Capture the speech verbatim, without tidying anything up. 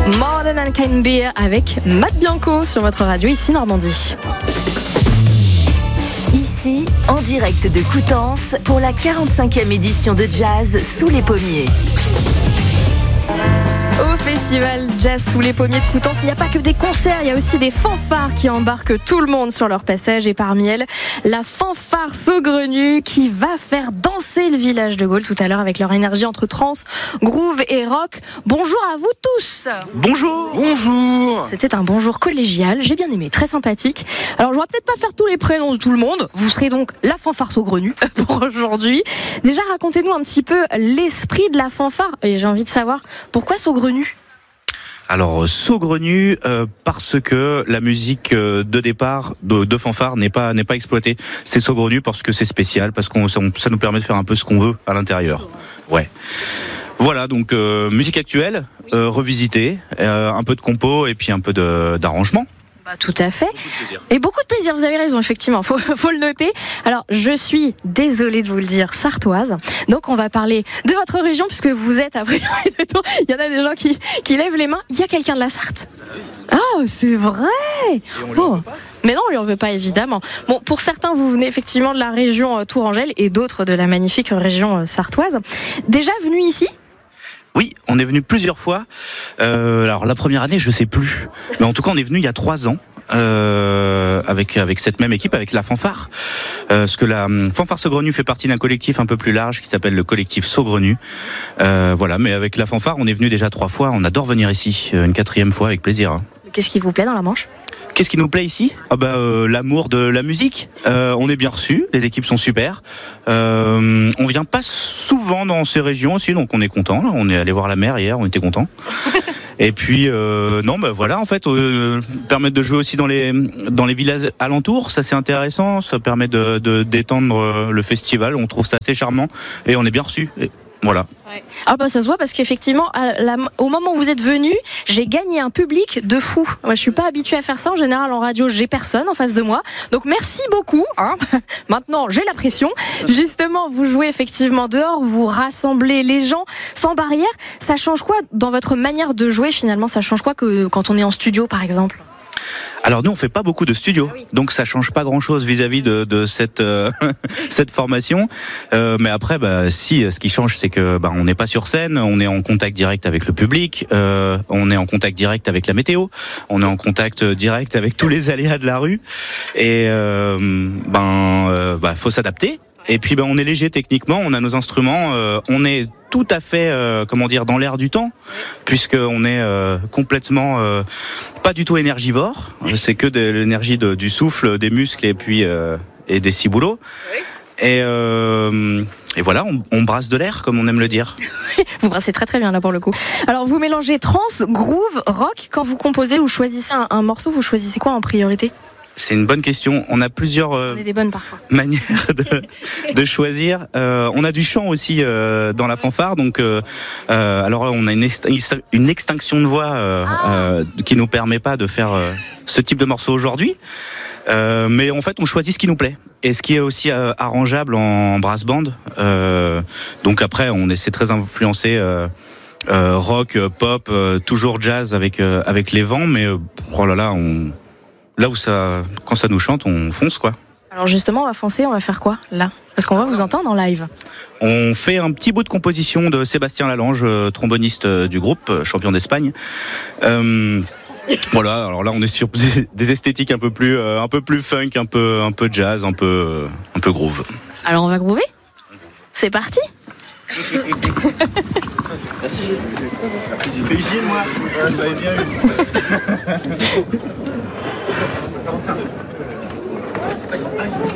More Than a Kind Beer avec Matt Bianco sur votre radio, ici Normandie. Ici, en direct de Coutances, pour la quarante-cinquième édition de Jazz sous les pommiers. Au festival Jazz sous les pommiers de Coutances, il n'y a pas que des concerts, il y a aussi des fanfares qui embarquent tout le monde sur leur passage. Et parmi elles, la fanfare Saugrenue qui va faire danser le village de Gaulle tout à l'heure avec leur énergie entre trance, groove et rock. Bonjour à vous tous. Bonjour. Bonjour. C'était un bonjour collégial, j'ai bien aimé, très sympathique. Alors je ne vais peut-être pas faire tous les prénoms de tout le monde, vous serez donc la fanfare Saugrenue pour aujourd'hui. Déjà, racontez-nous un petit peu l'esprit de la fanfare et j'ai envie de savoir pourquoi Saugrenue. Alors Saugrenue euh, parce que la musique euh, de départ de, de fanfare n'est pas n'est pas exploitée. C'est Saugrenue parce que c'est spécial, parce qu'on ça, ça nous permet de faire un peu ce qu'on veut à l'intérieur. Ouais. Voilà, donc euh, musique actuelle, euh, revisitée, euh, un peu de compo et puis un peu de, d'arrangement. Bah, tout à fait. Et beaucoup de plaisir, vous avez raison, effectivement, faut, faut le noter. Alors, je suis désolée de vous le dire, sartoise. Donc, on va parler de votre région, puisque vous êtes, après, il y en a des gens qui, qui lèvent les mains. Il y a quelqu'un de la Sarthe. Ah, c'est vrai. Oh. Mais non, on lui en veut pas, évidemment. Bon, pour certains, vous venez effectivement de la région euh, Tourangelle et d'autres de la magnifique région euh, sartoise. Déjà venu ici ? Oui, on est venu plusieurs fois. Euh, alors la première année, je sais plus, mais en tout cas, on est venu il y a trois ans euh, avec avec cette même équipe, avec la fanfare. Euh, parce que la fanfare Saugrenue fait partie d'un collectif un peu plus large qui s'appelle le collectif Saugrenue. Euh, voilà, mais avec la fanfare, on est venu déjà trois fois. On adore venir ici, une quatrième fois avec plaisir. Qu'est-ce qui vous plaît dans la Manche ? Qu'est-ce qui nous plaît ici ? Ah bah, euh, l'amour de la musique. Euh, on est bien reçus, les équipes sont super. Euh, on vient pas souvent dans ces régions aussi, donc on est content. On est allé voir la mer hier, on était content. Et puis euh, non, bah voilà, en fait, euh, permettre de jouer aussi dans les dans les villages alentours, ça c'est intéressant. Ça permet de, de d'étendre le festival. On trouve ça assez charmant et on est bien reçus. Et voilà. Ouais. Ah bah ça se voit parce qu'effectivement, à la, au moment où vous êtes venu, j'ai gagné un public de fou. Moi, je suis pas habituée à faire ça. En général, en radio, j'ai personne en face de moi. Donc merci beaucoup. Hein. Maintenant, j'ai la pression. Justement, vous jouez effectivement dehors, vous rassemblez les gens sans barrière. Ça change quoi dans votre manière de jouer finalement ? Ça change quoi que quand on est en studio, par exemple ? Alors nous on fait pas beaucoup de studio, donc ça change pas grand chose vis-à-vis de, de cette euh, cette formation. Euh, mais après, bah si, ce qui change, c'est que bah on n'est pas sur scène, on est en contact direct avec le public, euh, on est en contact direct avec la météo, on est en contact direct avec tous les aléas de la rue, et euh, ben euh, bah faut s'adapter. Et puis ben on est léger techniquement, on a nos instruments, euh, on est tout à fait euh, comment dire dans l'air du temps, puisque on est euh, complètement euh, pas du tout énergivore. C'est que de l'énergie de, du souffle, des muscles et puis euh, et des ciboulots. Et euh, et voilà, on, on brasse de l'air comme on aime le dire. Vous brassez très très bien là pour le coup. Alors vous mélangez trance, groove, rock. Quand vous composez ou choisissez un, un morceau, vous choisissez quoi en priorité ? C'est une bonne question. On a plusieurs euh, on est des bonnes parfois. manières de, de choisir. Euh, on a du chant aussi euh, dans la fanfare. Donc, euh, euh, alors on a une, ext- une extinction de voix euh, ah. euh, qui nous permet pas de faire euh, ce type de morceau aujourd'hui. Euh, mais en fait, on choisit ce qui nous plaît et ce qui est aussi euh, arrangeable en brass band. Euh, donc après, on essaie très influencé. Euh, euh, rock, pop, euh, toujours jazz avec euh, avec les vents. Mais euh, oh là là, on Là où ça, quand ça nous chante, on fonce quoi. Alors justement, on va foncer, on va faire quoi là ? Parce qu'on va vous entendre en live. On fait un petit bout de composition de Sébastien Lallange, tromboniste du groupe, champion d'Espagne. Euh, voilà, alors là on est sur des esthétiques un peu plus, euh, un peu plus funk, un peu, un peu jazz, un peu, euh, un peu groove. Alors on va groover ? C'est parti. Merci. C'est Gilles, moi. Vous m'avez bien eu. Ça va, ça.